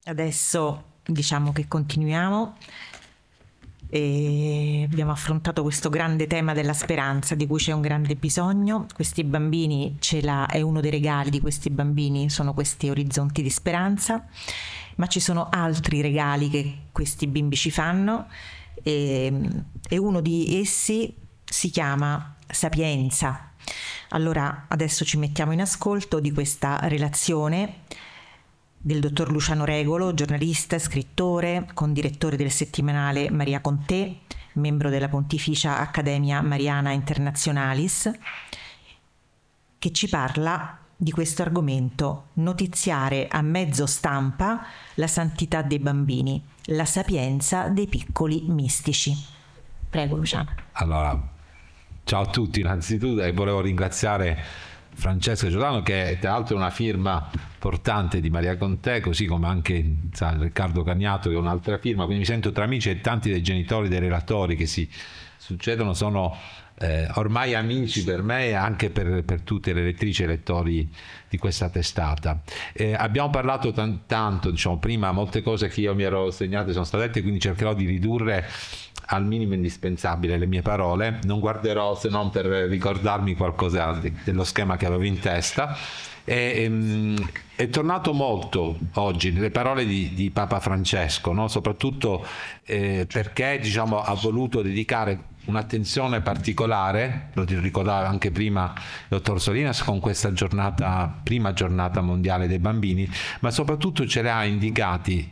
Adesso diciamo che continuiamo e abbiamo affrontato questo grande tema della speranza di cui c'è un grande bisogno. Questi bambini è uno dei regali di questi bambini, sono questi orizzonti di speranza, ma ci sono altri regali che questi bimbi ci fanno e uno di essi si chiama sapienza. Allora adesso ci mettiamo in ascolto di questa relazione del dottor Luciano Regolo, giornalista, scrittore, condirettore del settimanale Maria Conté, membro della Pontificia Accademia Mariana Internationalis, che ci parla di questo argomento: notiziare a mezzo stampa la santità dei bambini, la sapienza dei piccoli mistici. Prego Luciano. Allora, ciao a tutti innanzitutto, e volevo ringraziare Francesco Giordano, che tra l'altro è una firma portante di Maria Conté, così come anche Riccardo Cagnato, che è un'altra firma, quindi mi sento tra amici, e tanti dei genitori dei relatori che si succedono sono ormai amici per me e anche per tutte le lettrici e lettori di questa testata. Abbiamo parlato tanto, diciamo, prima molte cose che io mi ero segnate sono state dette, quindi cercherò di ridurre al minimo indispensabile le mie parole, non guarderò se non per ricordarmi qualcosa dello schema che avevo in testa. È tornato molto oggi le parole di Papa Francesco, no? Soprattutto perché, diciamo, ha voluto dedicare un'attenzione particolare, lo ricordava anche prima il dottor Solinas, con questa giornata, prima giornata mondiale dei bambini, ma soprattutto ce le ha indicati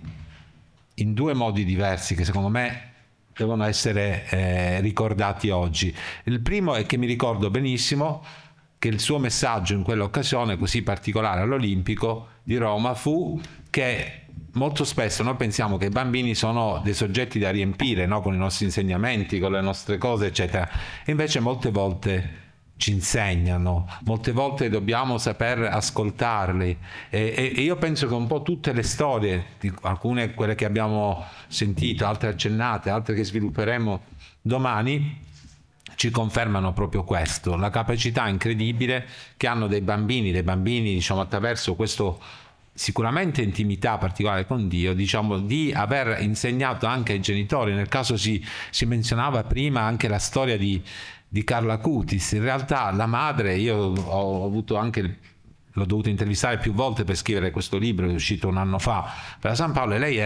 in due modi diversi che secondo me devono essere ricordati oggi. Il primo è che mi ricordo benissimo che il suo messaggio in quell'occasione così particolare all'Olimpico di Roma fu che molto spesso noi pensiamo che i bambini sono dei soggetti da riempire, no? Con i nostri insegnamenti, con le nostre cose, eccetera, e invece molte volte ci insegnano, molte volte dobbiamo saper ascoltarli, e io penso che un po' tutte le storie, alcune quelle che abbiamo sentito, altre accennate, altre che svilupperemo domani, ci confermano proprio questo, la capacità incredibile che hanno dei bambini, diciamo, attraverso questo sicuramente intimità particolare con Dio, diciamo, di aver insegnato anche ai genitori. Nel caso si menzionava prima anche la storia di Carla Cutis. In realtà la madre, io ho avuto anche, l'ho dovuto intervistare più volte per scrivere questo libro che è uscito un anno fa per la San Paolo, e lei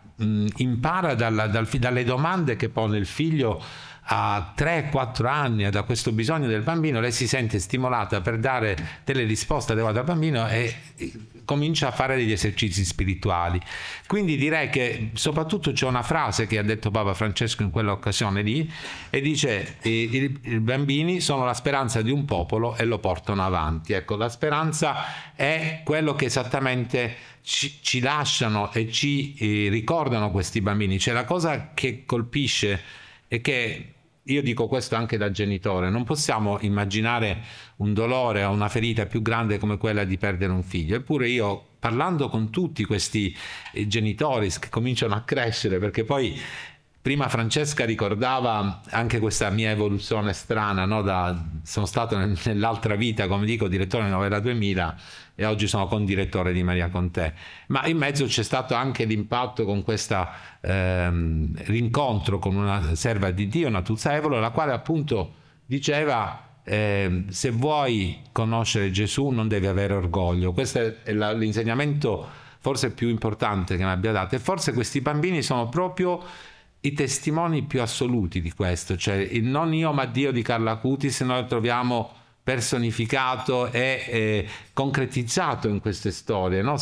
impara dalle domande che pone il figlio a 3-4 anni, da questo bisogno del bambino. Lei si sente stimolata per dare delle risposte adeguate al bambino e comincia a fare degli esercizi spirituali. Quindi direi che soprattutto c'è una frase che ha detto Papa Francesco in quell'occasione lì, e dice: i bambini sono la speranza di un popolo e lo portano avanti. Ecco, la speranza è quello che esattamente ci lasciano e ci ricordano questi bambini. Cioè, la cosa che colpisce è che, io dico questo anche da genitore, non possiamo immaginare un dolore o una ferita più grande come quella di perdere un figlio. Eppure io, parlando con tutti questi genitori che cominciano a crescere, perché poi prima Francesca ricordava anche questa mia evoluzione strana, no? Sono stato nell'altra vita, come dico, direttore di Novella 2000, e oggi sono condirettore di Maria Conté, ma in mezzo c'è stato anche l'impatto con questo rincontro con una serva di Dio, Natuzza Evolo, la quale appunto diceva: se vuoi conoscere Gesù non devi avere orgoglio. Questo è l'insegnamento forse più importante che mi abbia dato, e forse questi bambini sono proprio i testimoni più assoluti di questo. Cioè, il non io ma Dio di Carla Cutis noi lo troviamo personificato e concretizzato in queste storie, no?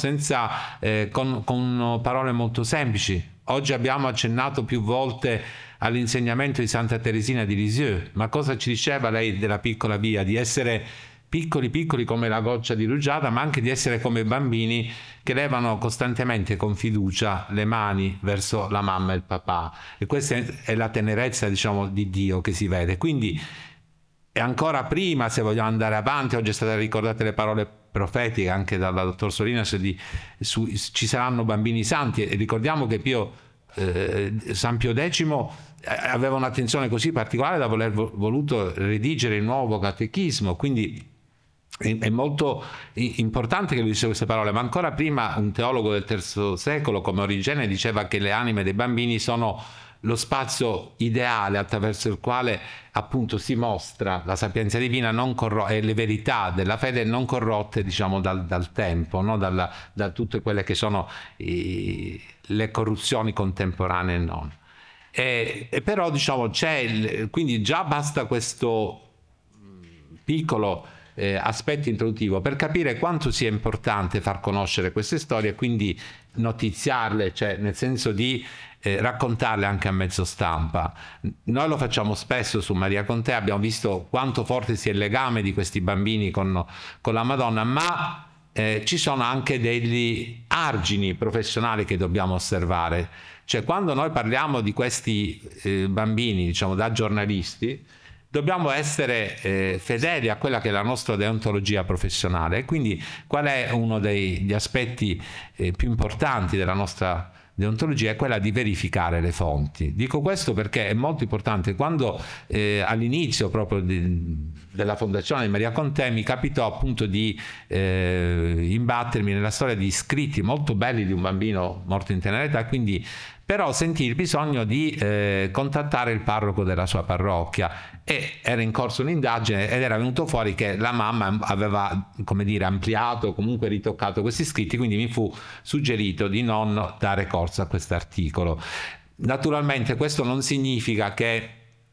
Con parole molto semplici. Oggi abbiamo accennato più volte all'insegnamento di Santa Teresina di Lisieux, ma cosa ci diceva lei della piccola via? Di essere piccoli piccoli come la goccia di rugiada, ma anche di essere come bambini che levano costantemente con fiducia le mani verso la mamma e il papà, e questa è la tenerezza, diciamo, di Dio che si vede. Quindi, e ancora prima, se vogliamo andare avanti, oggi è state ricordate le parole profetiche anche dal dottor Solinas ci saranno bambini santi, e ricordiamo che San Pio X aveva un'attenzione così particolare da voluto redigere il nuovo catechismo, quindi è molto importante che lui dice queste parole, ma ancora prima un teologo del III secolo come Origene diceva che le anime dei bambini sono lo spazio ideale attraverso il quale appunto si mostra la sapienza divina e le verità della fede non corrotte, diciamo, dal tempo, no? Da tutte quelle che sono le corruzioni contemporanee e non. E però, diciamo, quindi già basta questo piccolo aspetto introduttivo per capire quanto sia importante far conoscere queste storie e quindi notiziarle, cioè nel senso di raccontarle anche a mezzo stampa. Noi lo facciamo spesso su Maria Conté, abbiamo visto quanto forte sia il legame di questi bambini con la Madonna, ma ci sono anche degli argini professionali che dobbiamo osservare. Cioè, quando noi parliamo di questi bambini, diciamo, da giornalisti, dobbiamo essere fedeli a quella che è la nostra deontologia professionale. E quindi qual è uno degli aspetti più importanti della nostra deontologia? È quella di verificare le fonti. Dico questo perché è molto importante. Quando all'inizio proprio della fondazione di Maria Conté mi capitò appunto di imbattermi nella storia di scritti molto belli di un bambino morto in tenera età, quindi però sentii il bisogno di contattare il parroco della sua parrocchia, e era in corso un'indagine ed era venuto fuori che la mamma aveva, come dire, ampliato o comunque ritoccato questi scritti, quindi mi fu suggerito di non dare corso a questo articolo. Naturalmente questo non significa che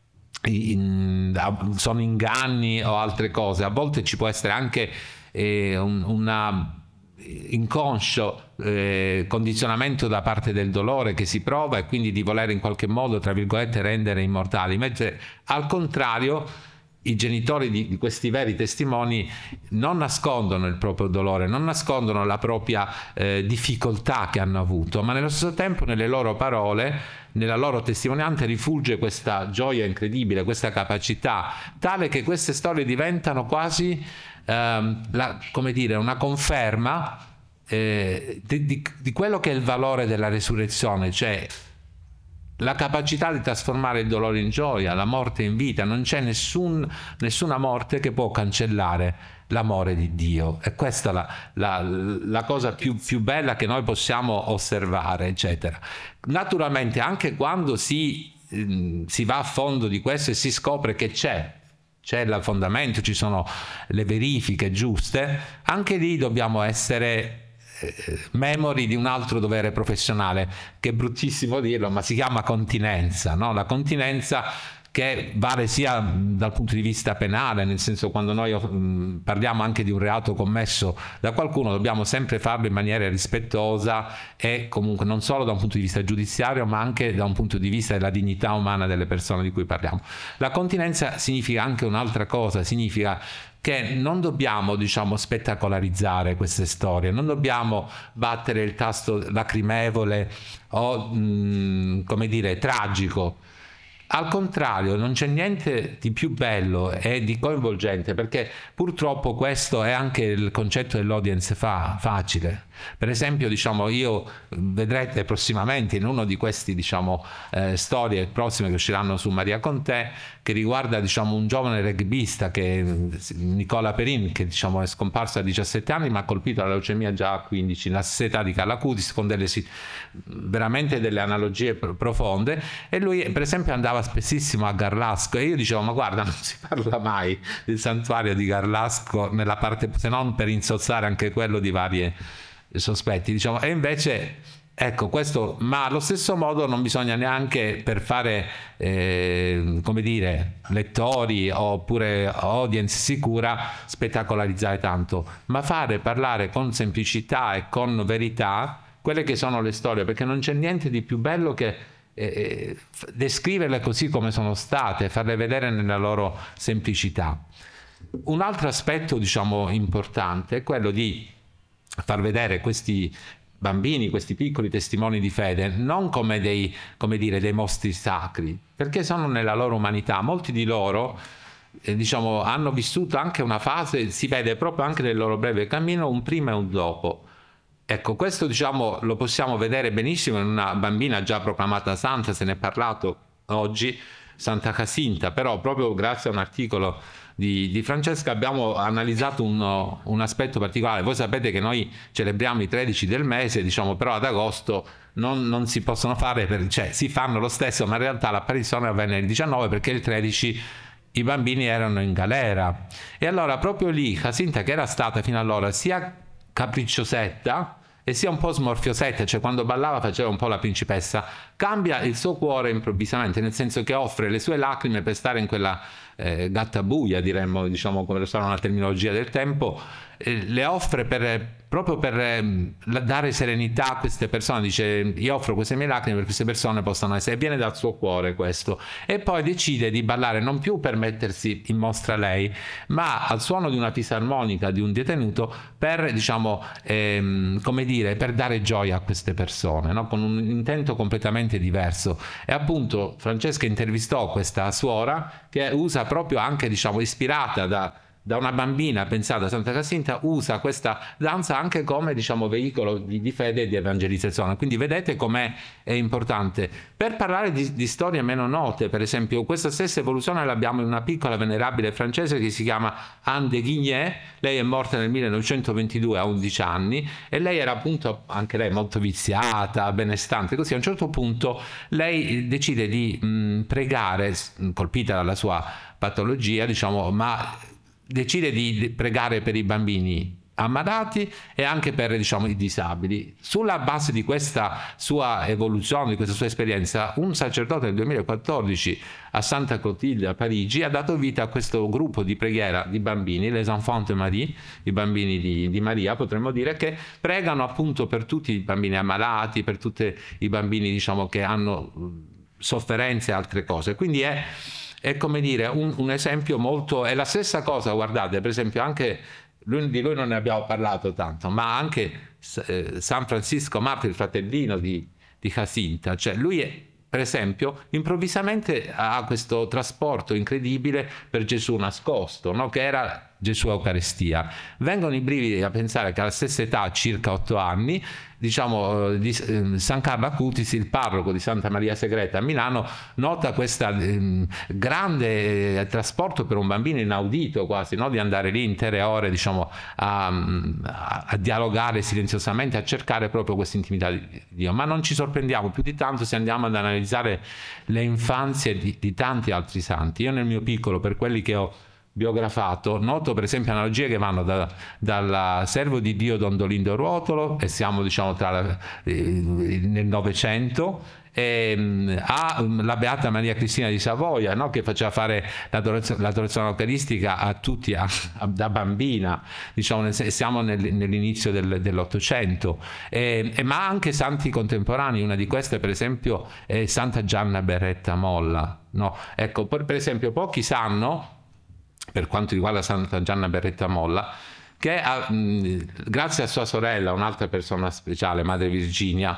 sono inganni o altre cose, a volte ci può essere anche una inconscio condizionamento da parte del dolore che si prova e quindi di voler in qualche modo, tra virgolette, rendere immortali, mentre al contrario i genitori di questi veri testimoni non nascondono il proprio dolore, non nascondono la propria difficoltà che hanno avuto, ma nello stesso tempo nelle loro parole, nella loro testimonianza rifulge questa gioia incredibile, questa capacità tale che queste storie diventano quasi come dire, una conferma di quello che è il valore della resurrezione, cioè la capacità di trasformare il dolore in gioia, la morte in vita. Non c'è nessuna morte che può cancellare l'amore di Dio, e questa è la cosa più bella che noi possiamo osservare, eccetera. Naturalmente anche quando si va a fondo di questo e si scopre che c'è il fondamento, ci sono le verifiche giuste, anche lì dobbiamo essere memori di un altro dovere professionale, che è bruttissimo dirlo, ma si chiama continenza, no? La continenza che vale sia dal punto di vista penale, nel senso, quando noi parliamo anche di un reato commesso da qualcuno, dobbiamo sempre farlo in maniera rispettosa e comunque non solo da un punto di vista giudiziario, ma anche da un punto di vista della dignità umana delle persone di cui parliamo. La continenza significa anche un'altra cosa, significa che non dobbiamo, diciamo, spettacolarizzare queste storie, non dobbiamo battere il tasto lacrimevole o, come dire, tragico. Al contrario, non c'è niente di più bello e di coinvolgente, perché purtroppo questo è anche il concetto dell'audience facile. Per esempio, diciamo, io vedrete prossimamente in uno di questi, diciamo, storie prossime che usciranno su Maria Conté, che riguarda, diciamo, un giovane rugbista, Nicola Perin, che, diciamo, è scomparso a 17 anni ma ha colpito la leucemia già a 15, la stessa età di Carla Acutis, con veramente delle analogie profonde. E lui, per esempio, andava spessissimo a Garlasco, e io dicevo: ma guarda, non si parla mai del santuario di Garlasco nella parte, se non per insozzare anche quello di varie sospetti, diciamo. E invece, ecco, questo, ma allo stesso modo non bisogna neanche, per fare come dire, lettori oppure audience sicura, spettacolarizzare tanto, ma fare parlare con semplicità e con verità quelle che sono le storie, perché non c'è niente di più bello che descriverle così come sono state, farle vedere nella loro semplicità. Un altro aspetto, diciamo, importante è quello di far vedere questi bambini, questi piccoli testimoni di fede, non come dei mostri sacri, perché sono nella loro umanità. Molti di loro diciamo, hanno vissuto anche una fase, si vede proprio anche nel loro breve cammino, un prima e un dopo. Ecco, questo, diciamo, lo possiamo vedere benissimo in una bambina già proclamata santa, se ne è parlato oggi, Santa Jacinta, però proprio grazie a un articolo di Francesca abbiamo analizzato un aspetto particolare. Voi sapete che noi celebriamo i 13 del mese, diciamo, però ad agosto non si possono fare, cioè si fanno lo stesso, ma in realtà l'apparizione avvenne il 19 perché il 13 i bambini erano in galera. E allora proprio lì Jacinta, che era stata fino allora sia capricciosetta e sia un po' smorfiosetta, cioè quando ballava faceva un po' la principessa, cambia il suo cuore improvvisamente, nel senso che offre le sue lacrime per stare in quella gattabuia, diremmo, diciamo, come lo sarà una terminologia del tempo, le offre proprio per dare serenità a queste persone. Dice: io offro queste mie lacrime per queste persone possano essere, e viene dal suo cuore questo, e poi decide di ballare non più per mettersi in mostra lei, ma al suono di una fisarmonica di un detenuto per, diciamo, come dire, per dare gioia a queste persone, no? Con un intento completamente diverso. E appunto Francesca intervistò questa suora che usa proprio anche, diciamo, ispirata da una bambina, pensata a Santa Jacinta, usa questa danza anche come, diciamo, veicolo di fede e di evangelizzazione. Quindi vedete com'è importante. Per parlare di storie meno note, per esempio, questa stessa evoluzione l'abbiamo in una piccola venerabile francese che si chiama Anne de Guigné. Lei è morta nel 1922 a 11 anni e lei era appunto anche lei molto viziata, benestante, così a un certo punto lei decide di pregare, colpita dalla sua patologia, diciamo, ma decide di pregare per i bambini ammalati e anche per, diciamo, i disabili. Sulla base di questa sua evoluzione, di questa sua esperienza, un sacerdote nel 2014 a Santa Clotilde a Parigi ha dato vita a questo gruppo di preghiera di bambini, les enfants de Marie, i bambini di Maria, potremmo dire, che pregano appunto per tutti i bambini ammalati, per tutti i bambini, diciamo, che hanno sofferenze e altre cose. Quindi è come dire un esempio molto, è la stessa cosa, guardate, per esempio anche di lui non ne abbiamo parlato tanto, ma anche San Francisco Martire, il fratellino di Jacinta, cioè lui per esempio improvvisamente ha questo trasporto incredibile per Gesù nascosto, no? Che era Gesù Eucaristia. Vengono i brividi a pensare che alla stessa età, circa 8 anni, diciamo, di San Carlo Acutis, il parroco di Santa Maria Segreta a Milano, nota questo grande trasporto per un bambino inaudito quasi, no? Di andare lì intere ore, diciamo, a dialogare silenziosamente, a cercare proprio questa intimità di Dio. Ma non ci sorprendiamo più di tanto se andiamo ad analizzare le infanzie di tanti altri santi. Io nel mio piccolo, per quelli che ho biografato, noto per esempio analogie che vanno dal servo di Dio Don Dolindo Ruotolo, e siamo, diciamo, nel Novecento, la Beata Maria Cristina di Savoia, no? Che faceva fare l'adorazione eucaristica a tutti da bambina, diciamo, siamo nell'inizio dell'Ottocento, ma anche santi contemporanei. Una di queste per esempio è Santa Gianna Berretta Molla, no? Ecco, per esempio pochi sanno, per quanto riguarda Santa Gianna Berretta Molla, che grazie a sua sorella, un'altra persona speciale, Madre Virginia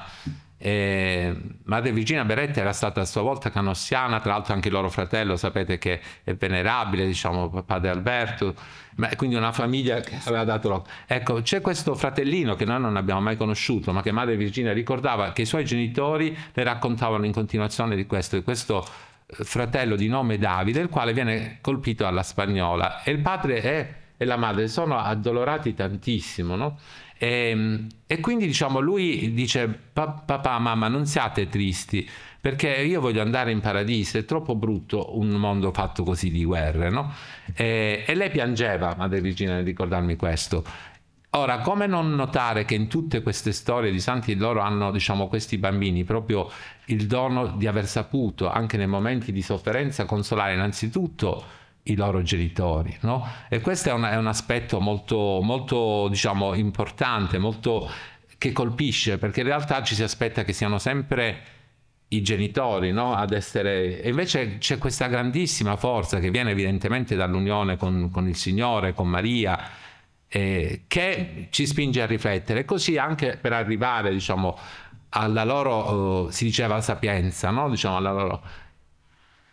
Berretta era stata a sua volta canossiana, tra l'altro anche il loro fratello sapete che è venerabile, diciamo, padre Alberto, quindi una famiglia che aveva dato ecco, c'è questo fratellino che noi non abbiamo mai conosciuto, ma che Madre Virginia ricordava, che i suoi genitori le raccontavano in continuazione di questo fratello di nome Davide, il quale viene colpito alla spagnola, e il padre e la madre sono addolorati tantissimo, no? E quindi, diciamo, lui dice: papà, mamma, non siate tristi, perché io voglio andare in paradiso, è troppo brutto un mondo fatto così di guerre, no? E lei piangeva, Madre Virginia, nel ricordarmi questo. Ora, come non notare che in tutte queste storie di santi loro hanno, diciamo, questi bambini proprio il dono di aver saputo, anche nei momenti di sofferenza, consolare innanzitutto i loro genitori, no? E questo è un aspetto molto, molto, diciamo, importante, molto, che colpisce, perché in realtà ci si aspetta che siano sempre i genitori, no? Ad essere, e invece c'è questa grandissima forza che viene evidentemente dall'unione con il Signore, con Maria, che ci spinge a riflettere, così anche per arrivare, diciamo, alla loro, si diceva, sapienza, no? Diciamo, alla loro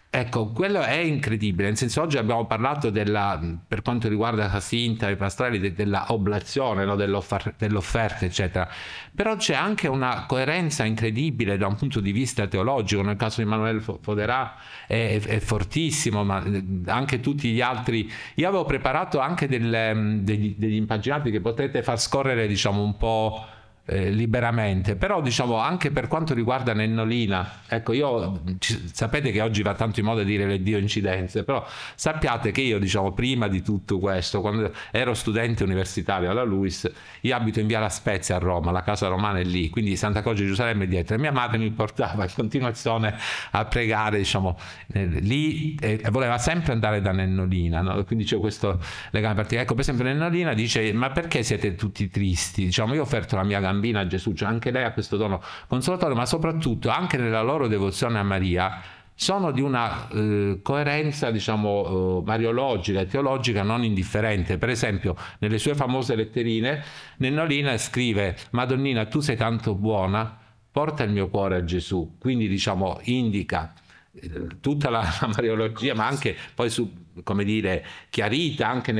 Ecco, quello è incredibile, nel senso oggi abbiamo parlato per quanto riguarda Jacinta e i pastorali, della oblazione, no? Dell'offerta, eccetera, però c'è anche una coerenza incredibile da un punto di vista teologico. Nel caso di Emanuele Foderà è fortissimo, ma anche tutti gli altri. Io avevo preparato anche degli impaginati che potete far scorrere, diciamo, un po' liberamente, però diciamo anche per quanto riguarda Nennolina, ecco, sapete che oggi va tanto in moda dire le Dio incidenze, però sappiate che io, diciamo, prima di tutto questo, quando ero studente universitario alla LUISS, io abito in via La Spezia a Roma, la casa romana è lì, quindi Santa Croce di Gerusalemme è dietro, e mia madre mi portava in continuazione a pregare, diciamo, lì, e voleva sempre andare da Nennolina, no? Quindi c'è questo legame particolare. Ecco, per esempio Nennolina dice: ma perché siete tutti tristi? Diciamo, io ho offerto la mia gambina a Gesù, cioè anche lei ha questo dono consolatorio, ma soprattutto anche nella loro devozione a Maria sono di una coerenza, diciamo, mariologica e teologica non indifferente. Per esempio, nelle sue famose letterine, Nennolina scrive: Madonnina, tu sei tanto buona, porta il mio cuore a Gesù. Quindi, diciamo, indica tutta la mariologia, ma anche poi, come dire, chiarita anche